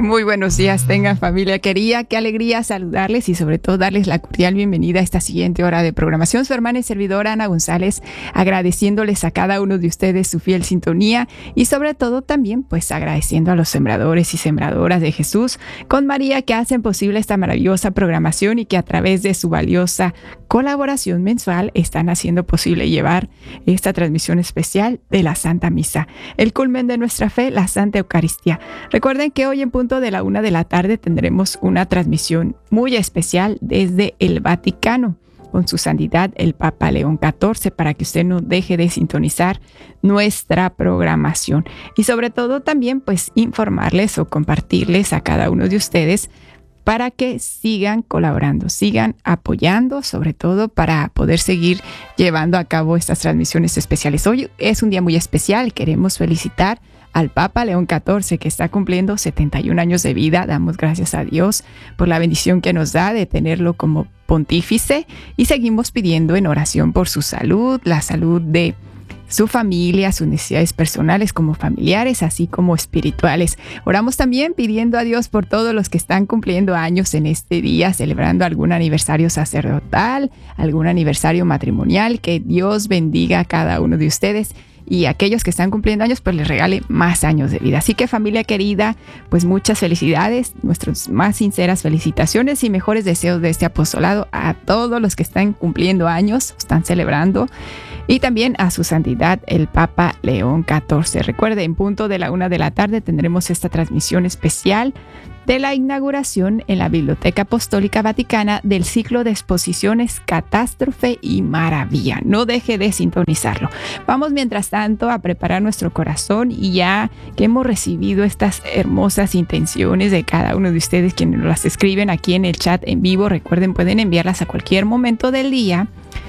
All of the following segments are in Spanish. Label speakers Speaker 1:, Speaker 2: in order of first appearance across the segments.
Speaker 1: Muy buenos días, tengan familia querida, qué alegría saludarles y sobre todo darles la cordial bienvenida a esta siguiente hora de programación. Su hermana y servidora Ana González, agradeciéndoles a cada uno de ustedes su fiel sintonía y sobre todo también pues agradeciendo a los sembradores y sembradoras de Jesús con María que hacen posible esta maravillosa programación y que a través de su valiosa colaboración mensual están haciendo posible llevar esta transmisión especial de la Santa Misa, el culmen de nuestra fe, la Santa Eucaristía. Recuerden que hoy en punto de la 1 de la tarde tendremos una transmisión muy especial desde el Vaticano con su santidad el Papa León XIV para que usted no deje de sintonizar nuestra programación y sobre todo también pues informarles o compartirles a cada uno de ustedes para que sigan colaborando, sigan apoyando, sobre todo para poder seguir llevando a cabo estas transmisiones especiales. Hoy es un día muy especial, queremos felicitar al Papa León XIV, que está cumpliendo 71 años de vida. Damos gracias a Dios por la bendición que nos da de tenerlo como pontífice y seguimos pidiendo en oración por su salud, la salud de su familia, sus necesidades personales como familiares, así como espirituales. Oramos también pidiendo a Dios por todos los que están cumpliendo años en este día, celebrando algún aniversario sacerdotal, algún aniversario matrimonial. Que Dios bendiga a cada uno de ustedes y aquellos que están cumpliendo años, pues les regale más años de vida. Así que familia querida, pues muchas felicidades, nuestras más sinceras felicitaciones y mejores deseos de este apostolado a todos los que están cumpliendo años, están celebrando, y también a su santidad el Papa León XIV. Recuerde, en punto de la 1 de la tarde tendremos esta transmisión especial de la inauguración en la Biblioteca Apostólica Vaticana del ciclo de exposiciones Catástrofe y Maravilla. No deje de sintonizarlo. Vamos mientras tanto a preparar nuestro corazón y ya que hemos recibido estas hermosas intenciones de cada uno de ustedes quienes nos las escriben aquí en el chat en vivo, recuerden, pueden enviarlas a cualquier momento del día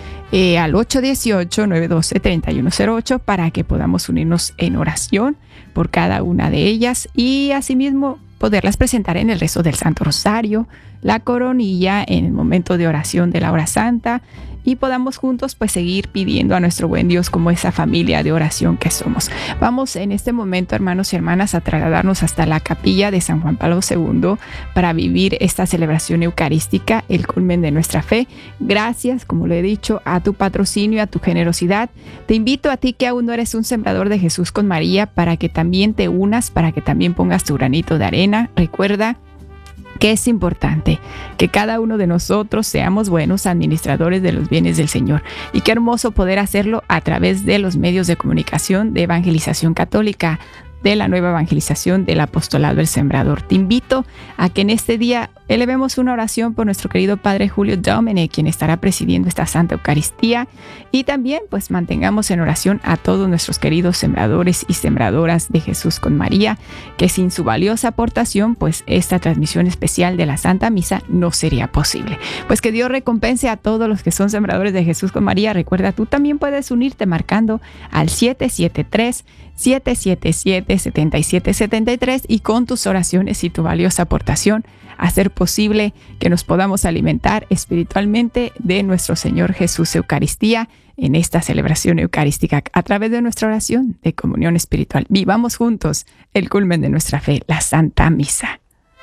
Speaker 1: al 818-912-3108 para que podamos unirnos en oración por cada una de ellas y asimismo poderlas presentar en el rezo del Santo Rosario, la coronilla en el momento de oración de la hora santa y podamos juntos pues seguir pidiendo a nuestro buen Dios como esa familia de oración que somos. Vamos en este momento, hermanos y hermanas, a trasladarnos hasta la capilla de San Juan Pablo II para vivir esta celebración eucarística, el culmen de nuestra fe. Gracias, como lo he dicho, a tu patrocinio, a tu generosidad. Te invito a ti que aún no eres un sembrador de Jesús con María para que también te unas, para que también pongas tu granito de arena. Recuerda que es importante que cada uno de nosotros seamos buenos administradores de los bienes del Señor. Y qué hermoso poder hacerlo a través de los medios de comunicación de evangelización católica, de la nueva evangelización del apostolado del sembrador. Te invito a que en este día elevemos una oración por nuestro querido Padre Julio Domene, quien estará presidiendo esta Santa Eucaristía, y también pues mantengamos en oración a todos nuestros queridos sembradores y sembradoras de Jesús con María, que sin su valiosa aportación pues esta transmisión especial de la Santa Misa no sería posible. Pues que Dios recompense a todos los que son sembradores de Jesús con María. Recuerda, tú también puedes unirte marcando al 773-777-7773 y con tus oraciones y tu valiosa aportación hacer posible que nos podamos alimentar espiritualmente de nuestro Señor Jesús Eucaristía en esta celebración eucarística a través de nuestra oración de comunión espiritual. Vivamos juntos el culmen de nuestra fe, la Santa Misa.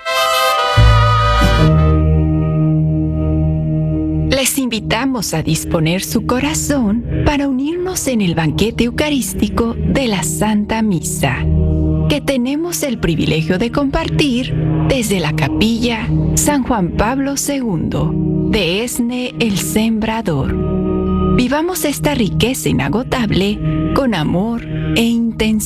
Speaker 1: Les invitamos a disponer su corazón para unirnos en el banquete eucarístico de la Santa Misa, que tenemos el privilegio de compartir desde la capilla San Juan Pablo II de Esne el Sembrador. Vivamos esta riqueza inagotable con amor e intención.